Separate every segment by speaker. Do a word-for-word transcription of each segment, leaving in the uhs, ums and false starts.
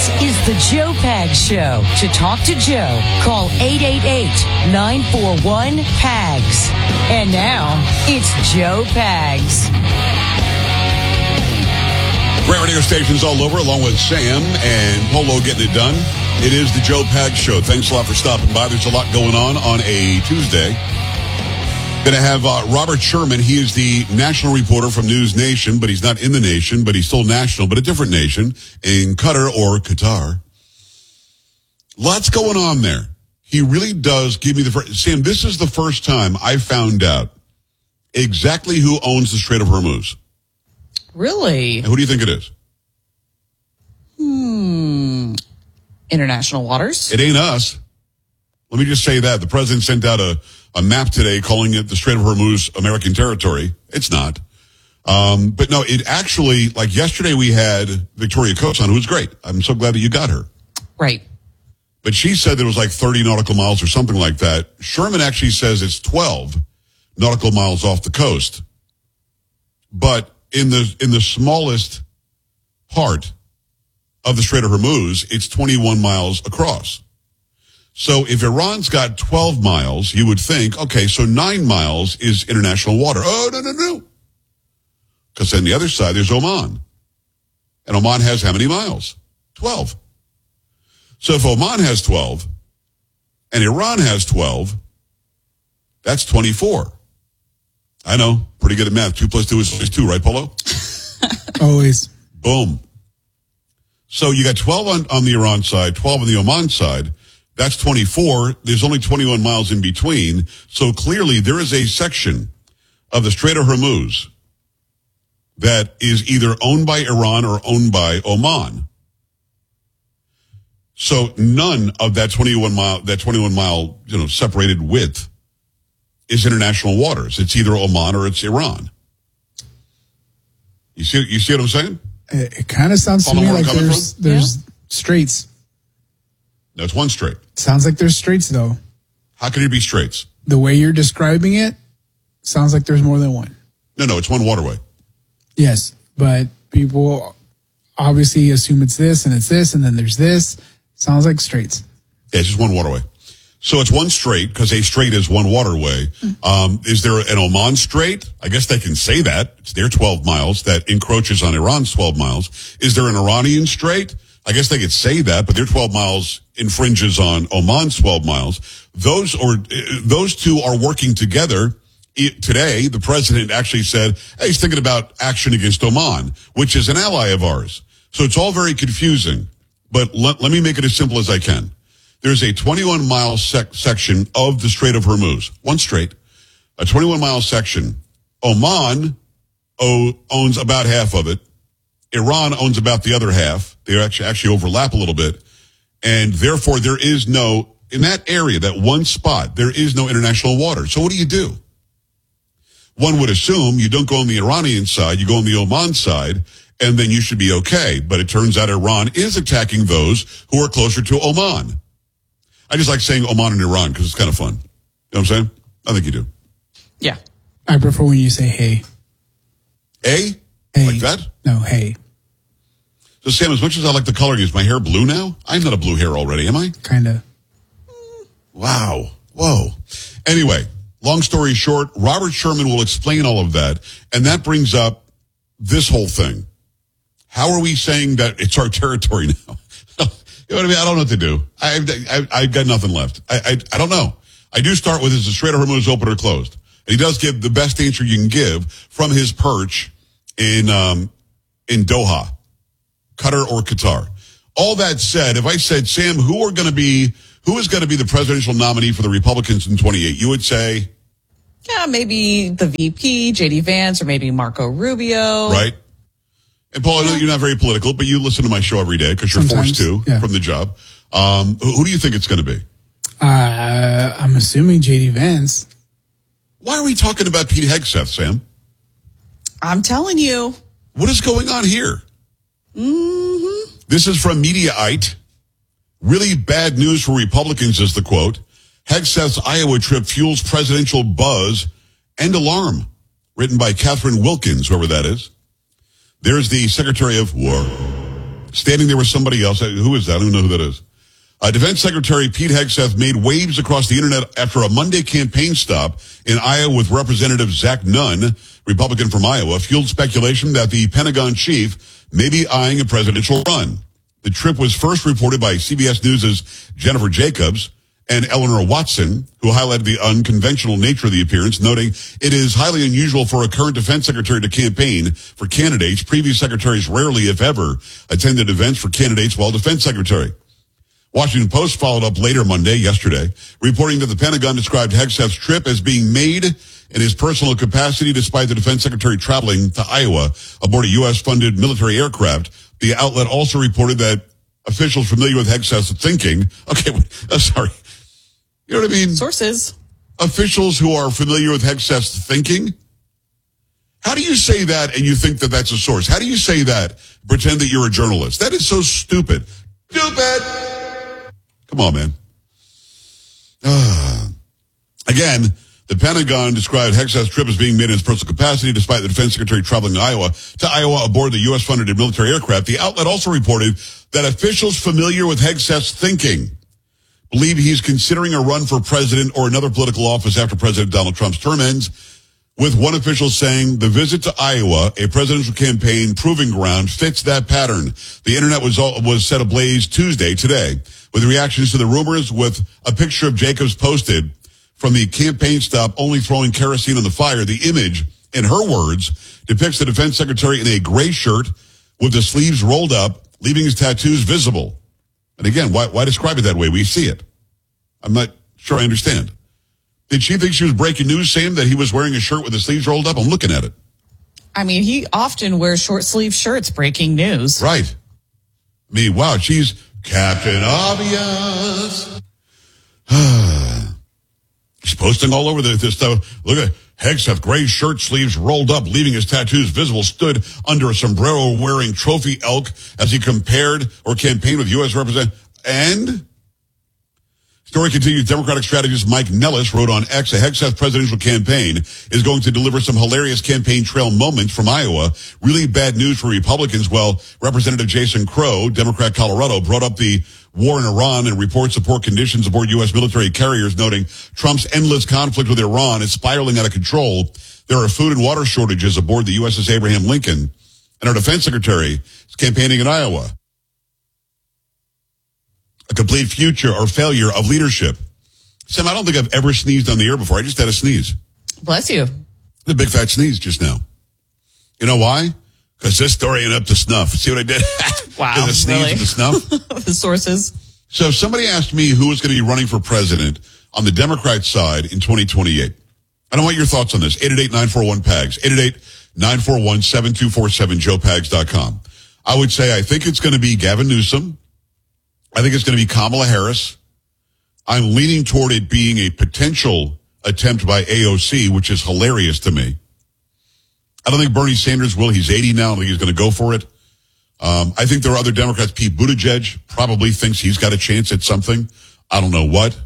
Speaker 1: This is the Joe Pags Show. To talk to Joe, call eight eight eight, nine four one, P A G S. And now, it's Joe Pags.
Speaker 2: Great radio stations all over, along with Sam and Polo getting it done. It is the Joe Pags Show. Thanks a lot for stopping by. There's a lot going on on a Tuesday. Going to have uh, Robert Sherman. He is the national reporter from News Nation, but he's not in the nation, but he's still national, but a different nation in Qatar or Qatar. Lots going on there. He really does give me the first. Sam, this is the first time I found out exactly who owns the Strait of Hormuz.
Speaker 3: Really?
Speaker 2: And who do you think it is?
Speaker 3: Hmm. International waters?
Speaker 2: It ain't us. Let me just say that. The president sent out a, a map today calling it the Strait of Hormuz American territory. It's not. Um, but no, it actually, like yesterday we had Victoria Coates on, who was great. I'm so glad that you got her.
Speaker 3: Right.
Speaker 2: But she said there was like thirty nautical miles or something like that. Sherman actually says it's twelve nautical miles off the coast. But in the in the smallest part of the Strait of Hormuz, it's twenty-one miles across. So if Iran's got twelve miles, you would think, okay, so nine miles is international water. Oh, no, no, no. Because on the other side, there's Oman. And Oman has how many miles? twelve. So if Oman has twelve and Iran has twelve, that's twenty-four. I know, pretty good at math. Two plus two is always two, right, Polo?
Speaker 4: Always.
Speaker 2: Boom. So you got twelve on, on the Iran side, twelve on the Oman side. That's twenty-four. There's only twenty-one miles in between. So clearly there is a section of the Strait of Hormuz that is either owned by Iran or owned by Oman. So none of that twenty-one mile, that twenty-one mile, you know, separated width is international waters. It's either Oman or it's Iran. You see, you see what I'm saying?
Speaker 4: It, it kind of sounds to
Speaker 2: Follow
Speaker 4: me
Speaker 2: where I'm
Speaker 4: like
Speaker 2: coming
Speaker 4: there's
Speaker 2: from?
Speaker 4: there's
Speaker 3: Yeah.
Speaker 4: straits.
Speaker 2: That's one strait.
Speaker 4: Sounds like there's straits though.
Speaker 2: How can there be straits?
Speaker 4: The way you're describing it sounds like there's more than one.
Speaker 2: No, no, it's one waterway.
Speaker 4: Yes, but people obviously assume it's this and it's this and then there's this. Sounds like straits.
Speaker 2: Yeah, it's just one waterway. So it's one strait because a strait is one waterway. Um, is there an Oman Strait? I guess they can say that. It's their twelve miles that encroaches on Iran's twelve miles. Is there an Iranian Strait? I guess they could say that, but their twelve miles infringes on Oman's twelve miles. Those or uh, those two are working together. It, today, the president actually said, hey, he's thinking about action against Oman, which is an ally of ours. So it's all very confusing. But let, let me make it as simple as I can. There's a twenty-one mile sec- section of the Strait of Hormuz, one strait, a twenty-one mile section. Oman o- owns about half of it. Iran owns about the other half. They actually, actually overlap a little bit. And therefore, there is no, in that area, that one spot, there is no international water. So what do you do? One would assume you don't go on the Iranian side, you go on the Oman side, and then you should be okay. But it turns out Iran is attacking those who are closer to Oman. I just like saying Oman and Iran because it's kind of fun. You know what I'm saying? I think you do.
Speaker 3: Yeah.
Speaker 4: I prefer when you say hey.
Speaker 2: A?
Speaker 4: Hey.
Speaker 2: Like that?
Speaker 4: No, hey.
Speaker 2: So, Sam, as much as I like the coloring, is my hair blue now? I'm not a blue hair already, am I?
Speaker 4: Kind of.
Speaker 2: Wow. Whoa. Anyway, long story short, Robert Sherman will explain all of that. And that brings up this whole thing. How are we saying that it's our territory now? You know what I mean? I don't know what to do. I've, I've, I've got nothing left. I, I I don't know. I do start with, is the Strait of Hormuz open or closed? And he does give the best answer you can give from his perch in um, in Doha, Qatar or Qatar. All that said, if I said, Sam, who are going to be, who is going to be the presidential nominee for the Republicans in twenty-eight? You would say?
Speaker 3: Yeah, maybe the V P, J D Vance, or maybe Marco Rubio.
Speaker 2: Right. And Paul, I know you're not very political, but you listen to my show every day because you're
Speaker 4: Sometimes,
Speaker 2: forced to
Speaker 4: yeah.
Speaker 2: from the job. Um, who, who do you think it's going to be?
Speaker 4: Uh, I'm assuming J D Vance.
Speaker 2: Why are we talking about Pete Hegseth, Sam?
Speaker 3: I'm telling you.
Speaker 2: What is going on here?
Speaker 3: Mm-hmm.
Speaker 2: This is from Mediaite. Really bad news for Republicans is the quote. Hegseth's Iowa trip fuels presidential buzz and alarm. Written by Catherine Wilkins, whoever that is. There's the Secretary of War. Standing there with somebody else. Who is that? I don't know who that is. Uh, Defense Secretary Pete Hegseth made waves across the internet after a Monday campaign stop in Iowa with Representative Zach Nunn, Republican from Iowa, fueled speculation that the Pentagon chief may be eyeing a presidential run. The trip was first reported by C B S News' Jennifer Jacobs and Eleanor Watson, who highlighted the unconventional nature of the appearance, noting it is highly unusual for a current defense secretary to campaign for candidates. Previous secretaries rarely, if ever, attended events for candidates while defense secretary. Washington Post followed up later Monday, yesterday, reporting that the Pentagon described Hegseth's trip as being made in his personal capacity despite the defense secretary traveling to Iowa aboard a U S-funded military aircraft. The outlet also reported that officials familiar with Hegseth's thinking, okay, uh, sorry, you know what I mean?
Speaker 3: Sources.
Speaker 2: Officials who are familiar with Hegseth's thinking? How do you say that and you think that that's a source? How do you say that, pretend that you're a journalist? That is so stupid. Stupid! Come on, man. Uh, again, the Pentagon described Hegseth's trip as being made in his personal capacity despite the defense secretary traveling to Iowa, to Iowa aboard the U S-funded military aircraft. The outlet also reported that officials familiar with Hegseth's thinking believe he's considering a run for president or another political office after President Donald Trump's term ends, with one official saying the visit to Iowa, a presidential campaign proving ground, fits that pattern. The internet was all, was set ablaze Tuesday, today, with reactions to the rumors, with a picture of Jacobs posted from the campaign stop only throwing kerosene on the fire. The image, in her words, depicts the defense secretary in a gray shirt with the sleeves rolled up, leaving his tattoos visible. And again, why, why describe it that way? We see it. I'm not sure I understand. Did she think she was breaking news saying that he was wearing a shirt with the sleeves rolled up? I'm looking at it.
Speaker 3: I mean, he often wears short sleeve shirts, breaking news.
Speaker 2: Right. I mean, wow, she's Captain Obvious. She's posting all over this stuff. Look at Hegseth, gray shirt sleeves rolled up, leaving his tattoos visible, stood under a sombrero wearing trophy elk as he compared or campaigned with U S Representative. And story continues. Democratic strategist Mike Nellis wrote on X, a Hegseth presidential campaign is going to deliver some hilarious campaign trail moments from Iowa. Really bad news for Republicans. Well, Representative Jason Crow, Democrat Colorado, brought up the war in Iran and reports of poor conditions aboard U S military carriers, noting Trump's endless conflict with Iran is spiraling out of control. There are food and water shortages aboard the U S S Abraham Lincoln, and our defense secretary is campaigning in Iowa. A complete future or failure of leadership. Sam, I don't think I've ever sneezed on the air before. I just had a sneeze.
Speaker 3: Bless you.
Speaker 2: The big fat sneeze just now. You know why? Because this story ain't up to snuff. See what I did?
Speaker 3: Wow,
Speaker 2: the sneeze
Speaker 3: really?
Speaker 2: and the snuff.
Speaker 3: The sources.
Speaker 2: So if somebody asked me who was going to be running for president on the Democrat side in twenty twenty-eight, I don't want your thoughts on this. eight eight eight, nine four one, P A G S. eight eight eight, nine four one, seven two four seven, joe pags dot com. I would say I think it's going to be Gavin Newsom. I think it's going to be Kamala Harris. I'm leaning toward it being a potential attempt by A O C, which is hilarious to me. I don't think Bernie Sanders will. He's eighty now. I don't think he's going to go for it. Um, I think there are other Democrats. Pete Buttigieg probably thinks he's got a chance at something. I don't know what.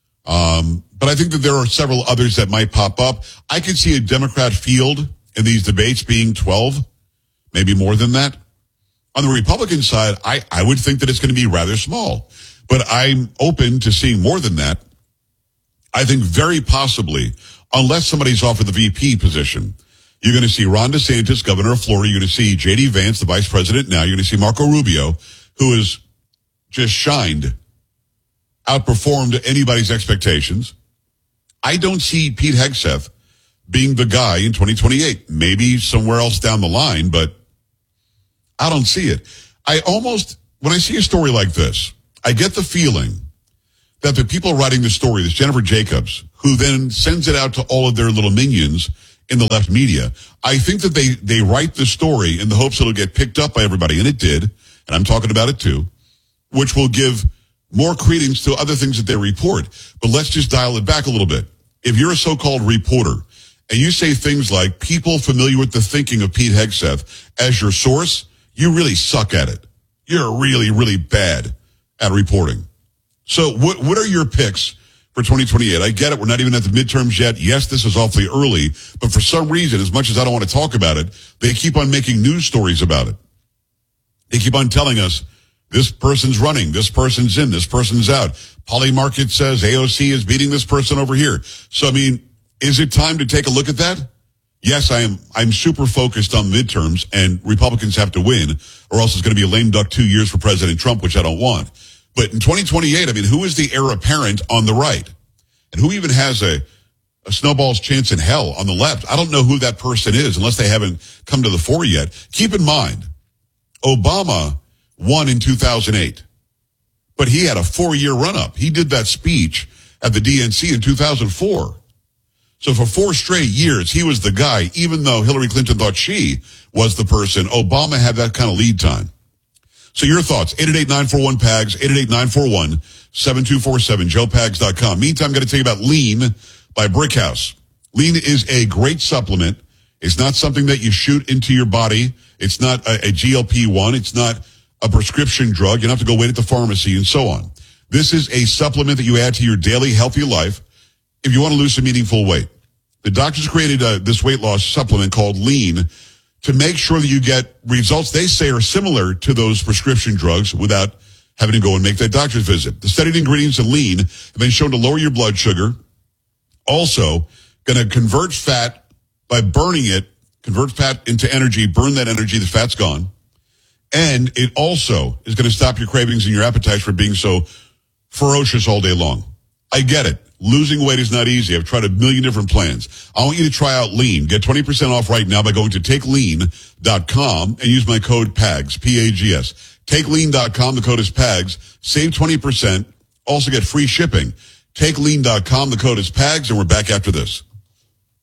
Speaker 2: Um, but I think that there are several others that might pop up. I could see a Democrat field in these debates being twelve, maybe more than that. On the Republican side, I, I would think that it's going to be rather small. But I'm open to seeing more than that. I think very possibly, unless somebody's offered the V P position, you're going to see Ron DeSantis, governor of Florida. You're going to see J D Vance, the vice president now. You're going to see Marco Rubio, who has just shined, outperformed anybody's expectations. I don't see Pete Hegseth being the guy in twenty twenty-eight. Maybe somewhere else down the line, but I don't see it. I almost, when I see a story like this, I get the feeling that the people writing the story, this Jennifer Jacobs, who then sends it out to all of their little minions in the left media, I think that they, they write the story in the hopes it'll get picked up by everybody, and it did, and I'm talking about it too, which will give more credence to other things that they report. But let's just dial it back a little bit. If you're a so-called reporter, and you say things like people familiar with the thinking of Pete Hegseth as your source, you really suck at it. You're really, really bad at reporting. So what, what are your picks for twenty twenty-eight? I get it. We're not even at the midterms yet. Yes, this is awfully early, but for some reason, as much as I don't want to talk about it, they keep on making news stories about it. They keep on telling us this person's running, this person's in, this person's out. Polymarket says A O C is beating this person over here. So, I mean, is it time to take a look at that? Yes, I am. I'm super focused on midterms, and Republicans have to win, or else it's going to be a lame duck two years for President Trump, which I don't want. But in twenty twenty-eight, I mean, who is the heir apparent on the right? And who even has a, a snowball's chance in hell on the left? I don't know who that person is unless they haven't come to the fore yet. Keep in mind, Obama won in two thousand eight, but he had a four-year run-up. He did that speech at the D N C in two thousand four. So for four straight years, he was the guy, even though Hillary Clinton thought she was the person. Obama had that kind of lead time. So your thoughts, eight eight eight, nine four one, P A G S, eight eight eight, nine four one, seven two four seven, joe pags dot com. Meantime, I'm going to tell you about Lean by Brickhouse. Lean is a great supplement. It's not something that you shoot into your body. It's not a, a G L P one. It's not a prescription drug. You don't have to go wait at the pharmacy and so on. This is a supplement that you add to your daily healthy life if you want to lose some meaningful weight. The doctors created uh, this weight loss supplement called Lean to make sure that you get results they say are similar to those prescription drugs without having to go and make that doctor's visit. The studied ingredients in Lean have been shown to lower your blood sugar. Also, going to convert fat by burning it, convert fat into energy, burn that energy, the fat's gone. And it also is going to stop your cravings and your appetites for being so ferocious all day long. I get it. Losing weight is not easy. I've tried a million different plans. I want you to try out Lean. Get twenty percent off right now by going to take lean dot com and use my code P A G S, P A G S. take lean dot com, the code is P A G S. Save twenty percent. Also get free shipping. take lean dot com, the code is P A G S, and we're back after this.